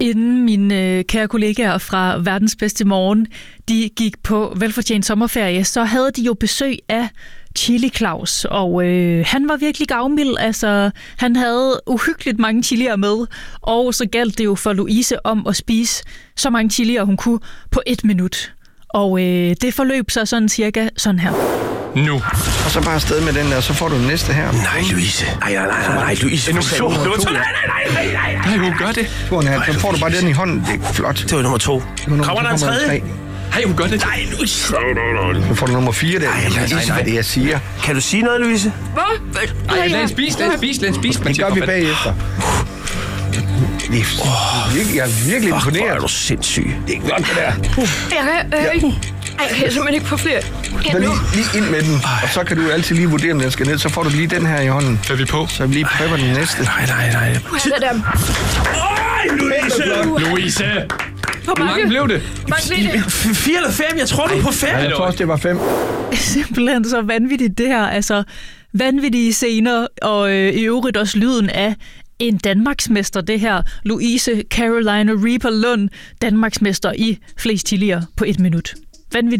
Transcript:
Inden mine kære kollegaer fra Verdens Bedste Morgen, de gik på velfortjent sommerferie, så havde de jo besøg af Chili Claus, og han var virkelig gavmild. Altså, han havde uhyggeligt mange chilier med, og så galt det jo for Louise om at spise så mange chilier, hun kunne på 1 minut. Og det forløb sig sådan cirka sådan her. Nu. Og så bare afsted med den der, så får du den næste her. Nej, Louise. Nej, Louise. Nej, hun gør det. Så får du bare den i hånden. Det er flot. Det var nummer 2. Kommer der en tredje? Nej, hun gør det. Nej, Louise. Så får du nummer 4 der. Nej, hvad det jeg siger. Kan du sige noget, Louise? Hvad? Nej, lad os spise. Det gør vi bagefter. Jeg er virkelig imponeret. Hvor er du sindssyg. Det er godt, det der. Jeg kan simpelthen ikke få flere. Så lige ind med den, og så kan du altid lige vurdere, om den skal ned. Så får du lige den her i hånden. Er vi på? Så vi lige prøver den næste. Nej. Louise! Hvor mange blev det? 4 eller 5? Jeg tror, du er på 5. Jeg tror også, det var 5. Simpelthen så vanvittigt det her. Altså, vanvittige scener, og i øvrigt også lyden af en danmarksmester, det her. Louise Caroline Reaper Lund, danmarksmester i flest chilier på 1 minut. Vanvittigt.